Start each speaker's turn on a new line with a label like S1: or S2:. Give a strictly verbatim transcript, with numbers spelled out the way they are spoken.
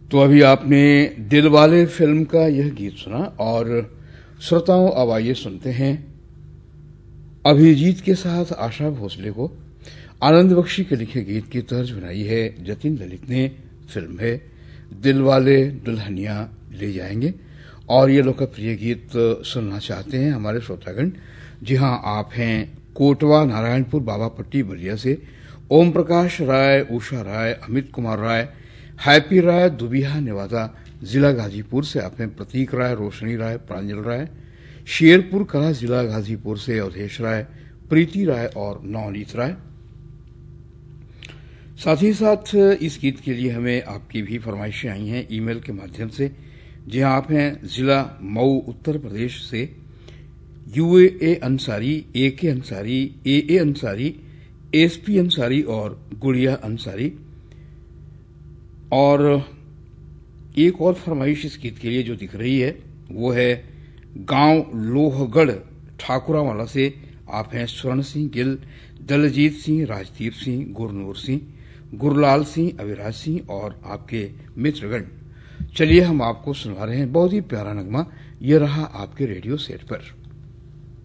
S1: तो अभी आपने दिलवाले फिल्म का यह गीत सुना और श्रोताओं अब आइए सुनते हैं अभिजीत के साथ आशा भोसले को आनंद बख्शी के लिखे गीत की तर्ज बनाई है जतिन ललित ने। फिल्म है दिलवाले दुल्हनिया ले जाएंगे और ये लोकप्रिय गीत सुनना चाहते हैं हमारे श्रोतागण। जी हां, आप हैं कोटवा नारायणपुर बाबापट्टी बलिया से ओम प्रकाश राय, उषा राय, अमित कुमार राय, हैप्पी राय, दुबिया नेवादा जिला गाजीपुर से आपने प्रतीक राय, रोशनी राय, प्रांजल राय, शेरपुर कला जिला गाजीपुर से अवधेश राय, प्रीति राय और नवनीत राय। साथ ही साथ इस गीत के लिए हमें आपकी भी फरमाइशें आई हैं ईमेल के माध्यम से। जी हाँ, आप हैं जिला मऊ उत्तर प्रदेश से यूए अंसारी, ए के अंसारी, ए ए अंसारी, एसपी अंसारी और गुड़िया अंसारी। और एक और फरमाइश इस गीत के लिए जो दिख रही है वो है गांव लोहगढ़ ठाकुरावाला से आप हैं स्वर्ण सिंह गिल, दलजीत सिंह, राजदीप सिंह, गुरनूर सिंह, गुरलाल सिंह, अविराज सिंह और आपके मित्रगण। चलिए हम आपको सुना रहे हैं बहुत ही प्यारा नगमा, ये रहा आपके रेडियो सेट पर।